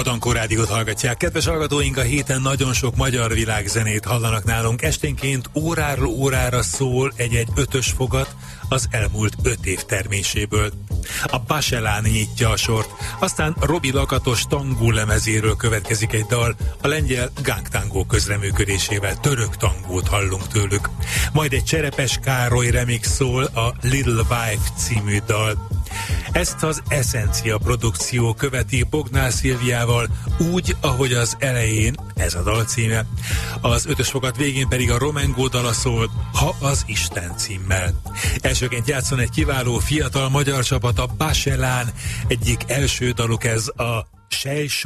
Dankó Rádiót hallgatják. Kedves hallgatóink, a héten nagyon sok magyar világzenét hallanak nálunk. Esténként óráról órára szól egy-egy ötös fogat az elmúlt 5 év terméséből. A Baselán nyitja a sort, aztán Robi Lakatos tangó lemezéről következik egy dal, a lengyel Gang Tango közreműködésével török tangót hallunk tőlük. Majd egy Cserepes Károly remix szól, a Little Wife című dal. Ezt az Essencia produkció követi Bognár Szilviával úgy, ahogy az elején, ez a dal címe. Az ötös fogat végén pedig a Romengo dala szól, Ha az Isten címmel. Elsőként játszon egy kiváló fiatal magyar csapat, a Baselán. Egyik első daluk ez a Sejsó